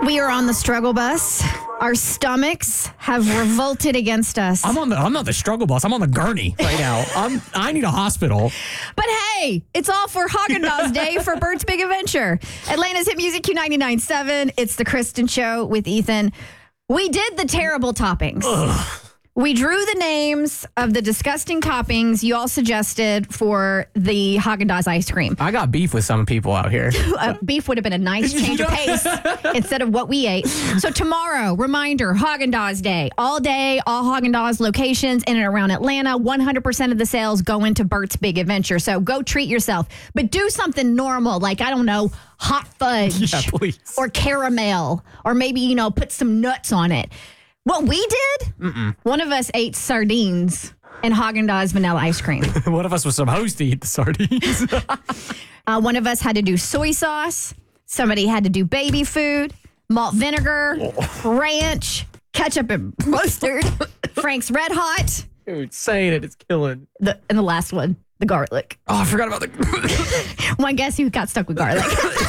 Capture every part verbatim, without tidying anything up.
We are on the struggle bus. Our stomachs have revolted against us. I'm on the. I'm not the struggle bus. I'm on the gurney right now. I'm. I need a hospital. But hey, it's all for Haagen-Dazs Day for Bert's Big Adventure. Atlanta's hit music Q ninety-nine point seven. It's the Kristen Show with Ethan. We did the terrible toppings. Ugh. We drew the names of the disgusting toppings you all suggested for the Haagen-Dazs ice cream. I got beef with some people out here. Uh, beef would have been a nice change of pace instead of what we ate. So tomorrow, reminder, Haagen-Dazs Day. All day, all Haagen-Dazs locations in and around Atlanta. one hundred percent of the sales go into Bert's Big Adventure. So go treat yourself. But do something normal, like, I don't know, hot fudge. Yeah, please. Or caramel. Or maybe, you know, put some nuts on it. What we did, Mm-mm. one of us ate sardines and Haagen-Dazs vanilla ice cream. One of us was supposed to eat the sardines. uh, one of us had to do soy sauce. Somebody had to do baby food, malt vinegar, oh. ranch, ketchup and mustard, Frank's Red Hot. Dude, saying it, it's killing. The, and the last one, the garlic. Oh, I forgot about the... One guess who got stuck with garlic.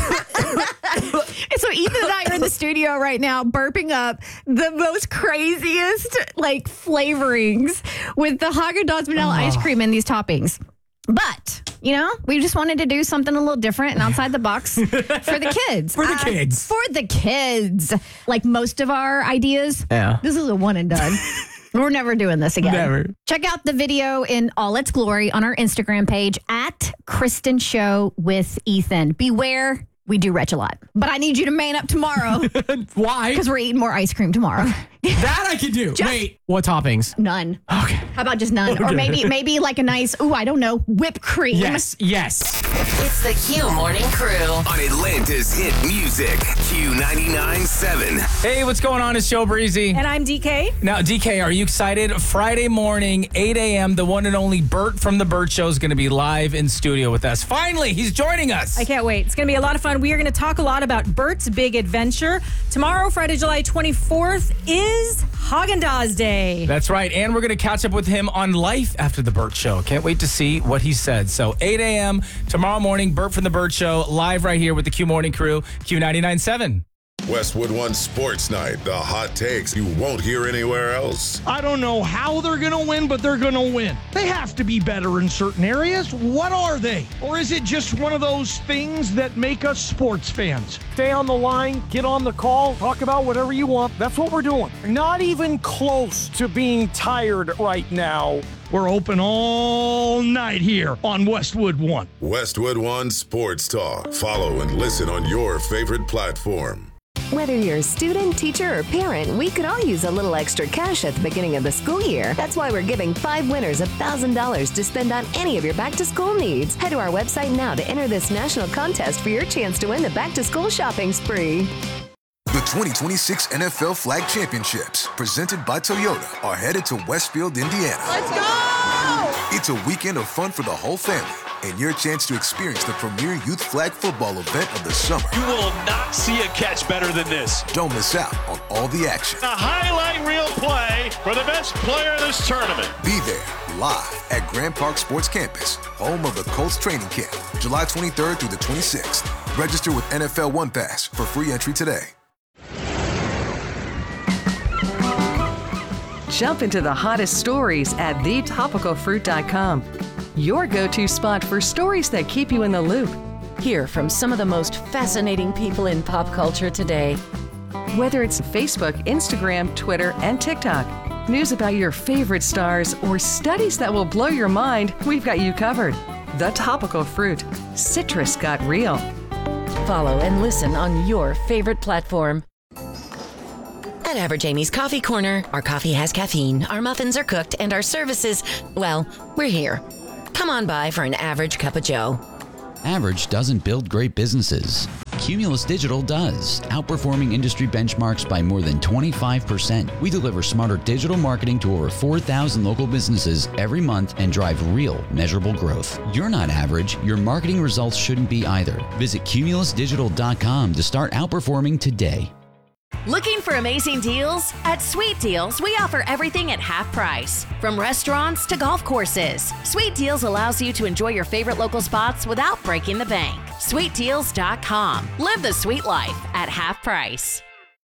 And so Ethan and I are in the studio right now burping up the most craziest like flavorings with the Haagen-Dazs vanilla oh. ice cream and these toppings. But, you know, we just wanted to do something a little different and outside the box for the kids. For the uh, kids. For the kids. Like most of our ideas, yeah. This is a one and done. We're never doing this again. Never. Check out the video in all its glory on our Instagram page at Kristen Show with Ethan. Beware. We do retch a lot. But I need you to man up tomorrow. Why? Because we're eating more ice cream tomorrow. That I can do. Just Wait, what toppings? None. Okay. How about just none? Okay. Or maybe maybe like a nice, ooh, I don't know, whipped cream. Yes, yes. It's the Q Morning Crew on Atlanta's hit music, Q ninety-nine point seven. Hey, what's going on? It's Joe Breezy. And I'm D K. Now, D K, are you excited? Friday morning, eight a.m., the one and only Bert from The Bert Show is going to be live in studio with us. Finally, he's joining us. I can't wait. It's going to be a lot of fun. We are going to talk a lot about Bert's Big Adventure. Tomorrow, Friday, July twenty-fourth, is Haagen-Dazs Day. That's right. And we're going to catch up with him on life after The Bert Show. Can't wait to see what he said. So eight a.m. tomorrow morning, Bert from The Bert Show, live right here with the Q Morning Crew, Q ninety-nine point seven. Westwood One Sports Night. The hot takes you won't hear anywhere else. I don't know how they're going to win, but they're going to win. They have to be better in certain areas. What are they? Or is it just one of those things that make us sports fans? Stay on the line, get on the call, talk about whatever you want. That's what we're doing. Not even close to being tired right now. We're open all night here on Westwood One. Westwood One Sports Talk. Follow and listen on your favorite platform. Whether you're a student, teacher, or parent, we could all use a little extra cash at the beginning of the school year. That's why we're giving five winners one thousand dollars to spend on any of your back-to-school needs. Head to our website now to enter this national contest for your chance to win the back-to-school shopping spree. The twenty twenty-six N F L Flag Championships, presented by Toyota, are headed to Westfield, Indiana. Let's go! It's a weekend of fun for the whole family, and your chance to experience the premier youth flag football event of the summer. You will not see a catch better than this. Don't miss out on all the action. A highlight reel play for the best player of this tournament. Be there, live at Grand Park Sports Campus, home of the Colts training camp, July twenty-third through the twenty-sixth. Register with N F L One Pass for free entry today. Jump into the hottest stories at the topical fruit dot com. Your go-to spot for stories that keep you in the loop. Hear from some of the most fascinating people in pop culture today. Whether it's Facebook, Instagram, Twitter, and TikTok, news about your favorite stars, or studies that will blow your mind, we've got you covered. The Topical Fruit. Citrus got real. Follow and listen on your favorite platform. At Average Amy's Coffee Corner, our coffee has caffeine, our muffins are cooked, and our services, well, we're here. Come on by for an average cup of joe. Average doesn't build great businesses. Cumulus Digital does, outperforming industry benchmarks by more than twenty-five percent. We deliver smarter digital marketing to over four thousand local businesses every month and drive real, measurable growth. You're not average. Your marketing results shouldn't be either. Visit cumulus digital dot com to start outperforming today. Looking for amazing deals? At Sweet Deals, we offer everything at half price. From restaurants to golf courses, Sweet Deals allows you to enjoy your favorite local spots without breaking the bank. sweet deals dot com. Live the sweet life at half price.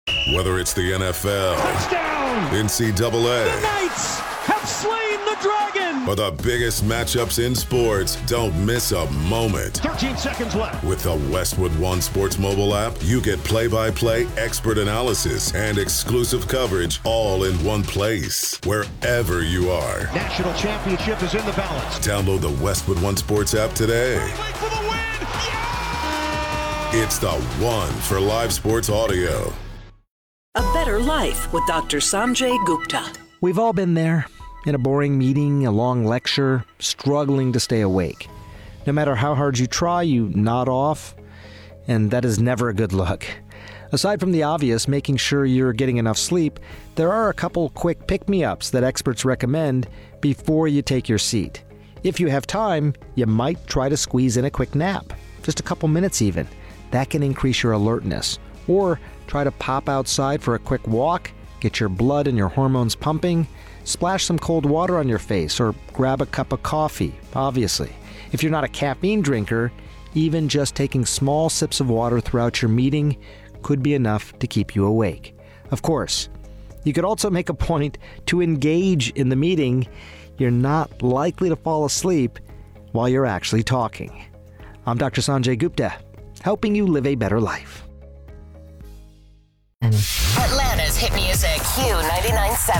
Whether it's the N F L, Touchdown! N C double A, The Knights have slain the dragon! or the biggest matchups in sports, don't miss a moment. thirteen seconds left. With the Westwood One Sports mobile app, you get play-by-play expert analysis and exclusive coverage all in one place, wherever you are. National championship is in the balance. Download the Westwood One Sports app today. For the win! Yeah! It's the one for live sports audio. A better life with Doctor Sanjay Gupta. We've all been there. In a boring meeting, a long lecture, struggling to stay awake. No matter how hard you try, you nod off, and that is never a good look. Aside from the obvious, making sure you're getting enough sleep, there are a couple quick pick-me-ups that experts recommend before you take your seat. If you have time, you might try to squeeze in a quick nap, just a couple minutes even. That can increase your alertness. Or try to pop outside for a quick walk, get your blood and your hormones pumping, splash some cold water on your face, or grab a cup of coffee, obviously. If you're not a caffeine drinker, even just taking small sips of water throughout your meeting could be enough to keep you awake. Of course, you could also make a point to engage in the meeting. You're not likely to fall asleep while you're actually talking. I'm Doctor Sanjay Gupta, helping you live a better life. Atlanta's hit music, Q ninety-nine point seven.